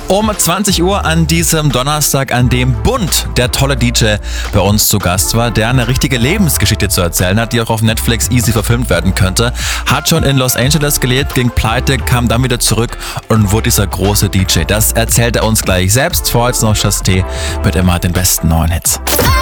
Um 20 Uhr an diesem Donnerstag, an dem Bund, der tolle DJ, bei uns zu Gast war, der eine richtige Lebensgeschichte zu erzählen hat, die auch auf Netflix easy verfilmt werden könnte. Hat schon in Los Angeles gelebt, ging pleite, kam dann wieder zurück und wurde dieser große DJ. Das erzählt er uns gleich selbst. Vorher jetzt noch Chasté mit immer den besten neuen Hits.